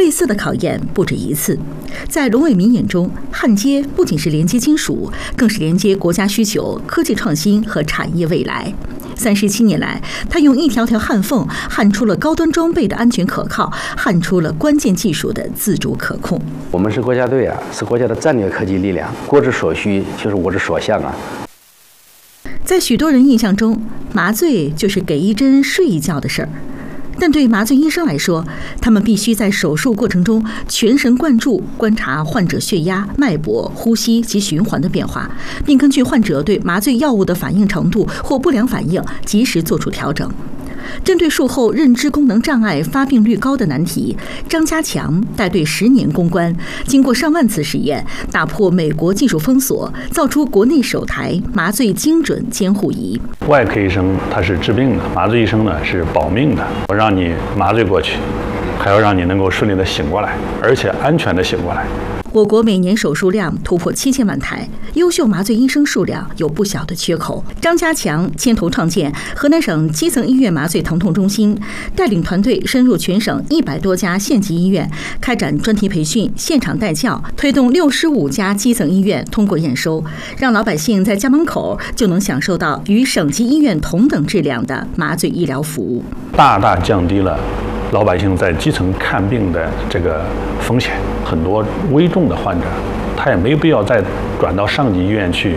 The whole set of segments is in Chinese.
类似的考验不止一次。在龙伟民眼中，焊接不仅是连接金属，更是连接国家需求、科技创新和产业未来。37年来，他用一条条焊缝焊出了高端装备的安全可靠，焊出了关键技术的自主可控。 我们是国家队啊，是国家的战略科技力量，国之所需，就是我之所向啊。 在许多人印象中，麻醉就是给一针睡一觉的事儿。但对麻醉医生来说，他们必须在手术过程中全神贯注观察患者血压、脉搏、呼吸及循环的变化，并根据患者对麻醉药物的反应程度或不良反应及时做出调整。针对术后认知功能障碍发病率高的难题，张家强带队10年攻关，经过上万次实验，打破美国技术封锁，造出国内首台麻醉精准监护仪。 外科医生他是治病的，麻醉医生呢是保命的。我让你麻醉过去，还要让你能够顺利的醒过来，而且安全的醒过来。 我国每年手术量突破7000万台，优秀麻醉医生数量有不小的缺口。张家强牵头创建河南省基层医院麻醉疼痛中心，带领团队深入全省100多家县级医院，开展专题培训、现场带教，推动65家基层医院通过验收，让老百姓在家门口就能享受到与省级医院同等质量的麻醉医疗服务， 大大降低了老百姓在基层看病的这个风险。很多危重的患者，他也没必要再转到上级医院去。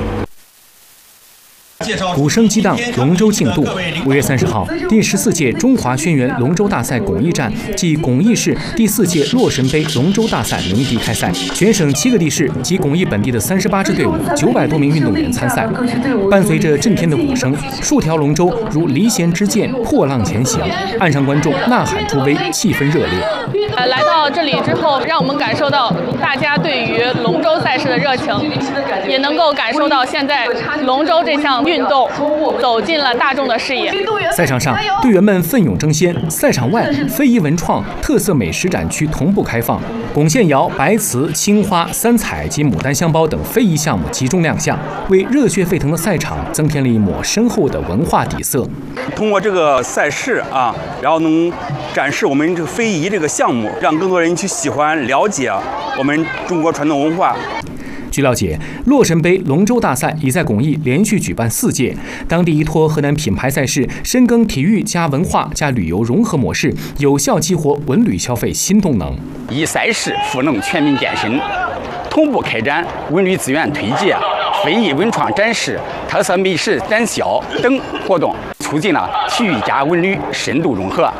鼓声激荡，龙舟竞渡。5月30号，第14届中华轩辕龙舟大赛巩义站暨巩义市第4届洛神杯龙舟大赛鸣笛开赛，全省7个地市及巩义本地的38支队伍，900多名运动员参赛。伴随着震天的鼓声，数条龙舟如离弦之箭破浪前行，岸上观众呐喊助威，气氛热烈。 来到这里之后，让我们感受到大家对于龙舟赛事的热情，也能够感受到现在龙舟这项运动走进了大众的视野。 赛场上，队员们奋勇争先；赛场外，非遗文创、特色美食展区同步开放，拱线摇、白瓷、青花、三彩及牡丹香包等非遗项目集中亮相，为热血沸腾的赛场增添了一抹深厚的文化底色。 通过这个赛事啊，然后能展示我们这个非遗这个项目，让更多人去喜欢了解我们中国传统文化。 据了解，洛神杯龙舟大赛已在巩义连续举办4届，当地依托河南品牌赛事，深耕体育加文化加旅游融合模式，有效激活文旅消费新动能。 以赛事赋能全民健身，同步开展文旅资源推介、非遗文创展示、特色美食展销等活动，促进了体育加文旅深度融合。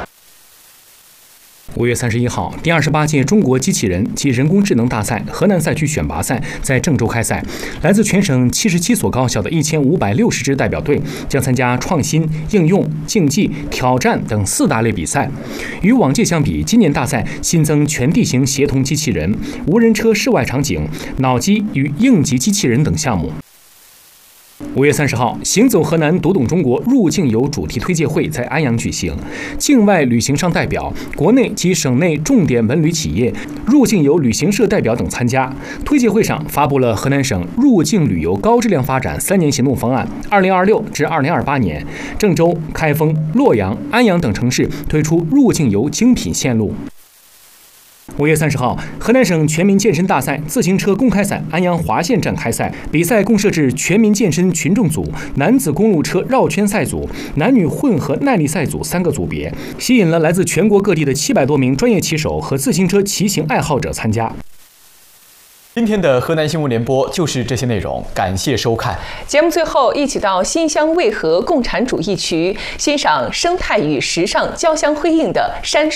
5月31号，第28届中国机器人及人工智能大赛河南赛区选拔赛在郑州开赛。来自全省77所高校的1560支代表队将参加创新、应用、竞技、挑战等4大类比赛。与往届相比，今年大赛新增全地形协同机器人、无人车室外场景、脑机与应急机器人等项目。5月30号，行走河南，读懂中国入境游主题推介会在安阳举行，境外旅行商代表、国内及省内重点文旅企业、入境游旅行社代表等参加。推介会上发布了河南省入境旅游高质量发展3年行动方案，2026至2028年，郑州、开封、洛阳、安阳等城市推出入境游精品线路。5月30号，河南省全民健身大赛自行车公开赛安阳华县站开赛。比赛共设置全民健身群众组、男子公路车绕圈赛组、男女混合耐力赛组3个组别，吸引了来自全国各地的700多名专业骑手和自行车骑行爱好者参加。 今天的河南新闻联播就是这些内容，感谢收看。 节目最后，一起到新乡渭河共产主义区欣赏生态与时尚交相辉映的山水。